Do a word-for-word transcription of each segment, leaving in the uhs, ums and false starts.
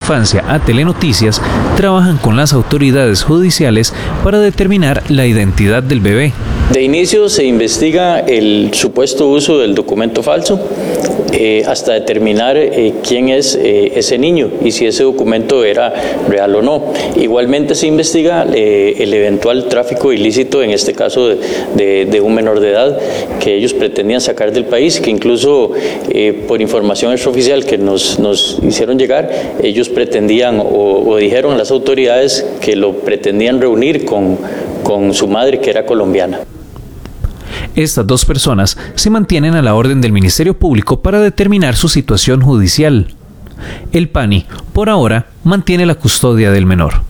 Infancia a Telenoticias trabajan con las autoridades judiciales para determinar la identidad del bebé. De inicio se investiga el supuesto uso del documento falso eh, hasta determinar eh, quién es eh, ese niño y si ese documento era real o no. Igualmente se investiga eh, el eventual tráfico ilícito, en este caso de, de, de un menor de edad que ellos pretendían sacar del país, que incluso eh, por información extraoficial que nos, nos hicieron llegar, ellos pretendían o, o dijeron las autoridades que lo pretendían reunir con, con su madre, que era colombiana. Estas dos personas se mantienen a la orden del Ministerio Público para determinar su situación judicial. El PANI, por ahora, mantiene la custodia del menor.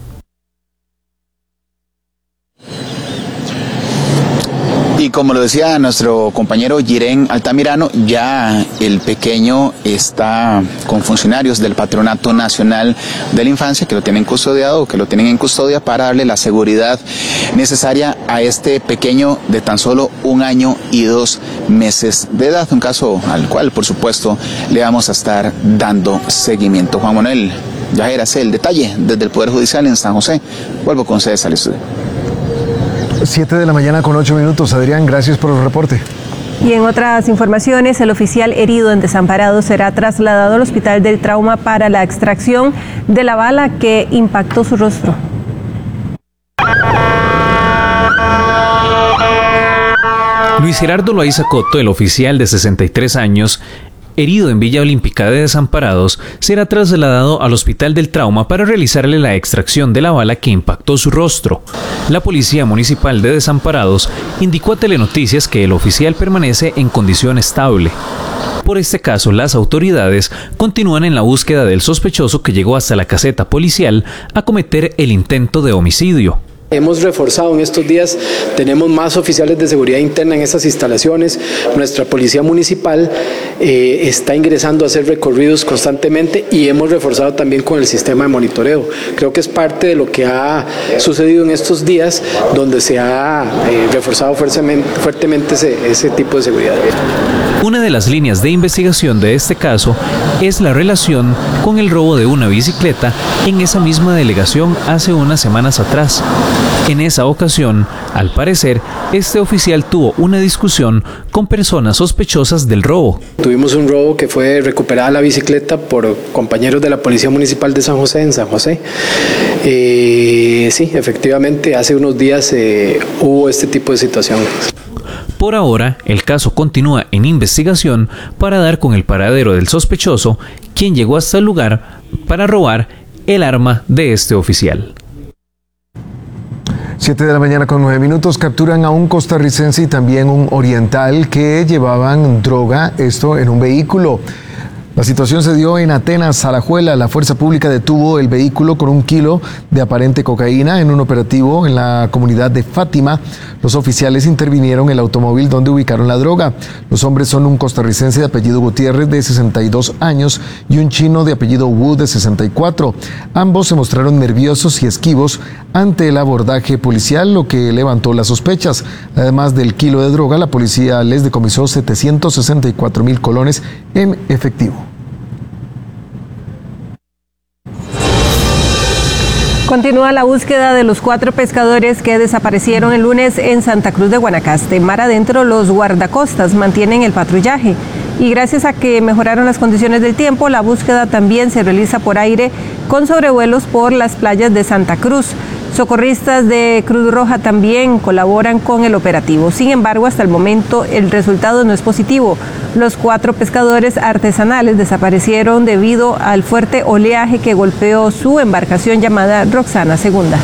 Y como lo decía nuestro compañero Yiren Altamirano, ya el pequeño está con funcionarios del Patronato Nacional de la Infancia que lo tienen custodiado o que lo tienen en custodia para darle la seguridad necesaria a este pequeño de tan solo un año y dos meses de edad. Un caso al cual, por supuesto, le vamos a estar dando seguimiento. Juan Manuel, ya era ese el detalle desde el Poder Judicial en San José. Vuelvo con ustedes al estudio. siete de la mañana con ocho minutos. Adrián, gracias por el reporte. Y en otras informaciones, el oficial herido en Desamparados será trasladado al Hospital del Trauma para la extracción de la bala que impactó su rostro. Luis Gerardo Loaiza Coto, el oficial de sesenta y tres años, herido en Villa Olímpica de Desamparados, será trasladado al Hospital del Trauma para realizarle la extracción de la bala que impactó su rostro. La Policía Municipal de Desamparados indicó a Telenoticias que el oficial permanece en condición estable. Por este caso, las autoridades continúan en la búsqueda del sospechoso que llegó hasta la caseta policial a cometer el intento de homicidio. Hemos reforzado en estos días, tenemos más oficiales de seguridad interna en estas instalaciones. Nuestra policía municipal eh, está ingresando a hacer recorridos constantemente y hemos reforzado también con el sistema de monitoreo. Creo que es parte de lo que ha sucedido en estos días, donde se ha eh, reforzado fuertemente, fuertemente ese, ese tipo de seguridad. Una de las líneas de investigación de este caso es la relación con el robo de una bicicleta en esa misma delegación hace unas semanas atrás. En esa ocasión, al parecer, este oficial tuvo una discusión con personas sospechosas del robo. Tuvimos un robo que fue recuperada la bicicleta por compañeros de la Policía Municipal de San José, en San José. Eh, sí, efectivamente, hace unos días eh, hubo este tipo de situación. Por ahora, el caso continúa en investigación para dar con el paradero del sospechoso, quien llegó hasta el lugar para robar el arma de este oficial. siete de la mañana con nueve minutos, capturan a un costarricense y también un oriental que llevaban droga, esto en un vehículo. La situación se dio en Atenas, Alajuela. La fuerza pública detuvo el vehículo con un kilo de aparente cocaína en un operativo en la comunidad de Fátima. Los oficiales intervinieron en el automóvil donde ubicaron la droga. Los hombres son un costarricense de apellido Gutiérrez de sesenta y dos años y un chino de apellido Wu de sesenta y cuatro. Ambos se mostraron nerviosos y esquivos ante el abordaje policial, lo que levantó las sospechas. Además del kilo de droga, la policía les decomisó setecientos sesenta y cuatro mil colones en efectivo. Continúa la búsqueda de los cuatro pescadores que desaparecieron el lunes en Santa Cruz de Guanacaste. Mar adentro, los guardacostas mantienen el patrullaje y gracias a que mejoraron las condiciones del tiempo, la búsqueda también se realiza por aire con sobrevuelos por las playas de Santa Cruz. Socorristas de Cruz Roja también colaboran con el operativo. Sin embargo, hasta el momento el resultado no es positivo. Los cuatro pescadores artesanales desaparecieron debido al fuerte oleaje que golpeó su embarcación llamada Roxana segunda.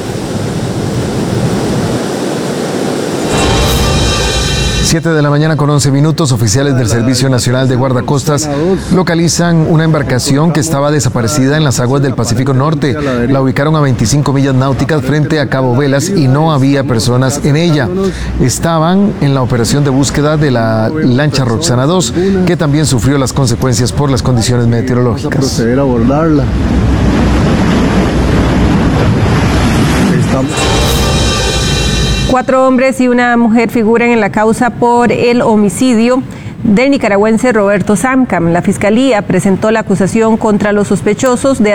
siete de la mañana con once minutos, oficiales del Servicio Nacional de Guardacostas localizan una embarcación que estaba desaparecida en las aguas del Pacífico Norte. La ubicaron a veinticinco millas náuticas frente a Cabo Velas y no había personas en ella. Estaban en la operación de búsqueda de la lancha Roxana dos, que también sufrió las consecuencias por las condiciones meteorológicas. Vamos a proceder a abordarla. Estamos... Cuatro hombres y una mujer figuran en la causa por el homicidio del nicaragüense Roberto Samcam. La Fiscalía presentó la acusación contra los sospechosos de